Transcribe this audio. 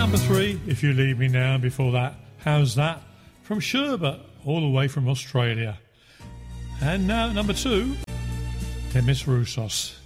number 3, If You Leave Me Now. Before that, How's That? From Sherbet, all the way from Australia. And now, number 2, Demis Roussos.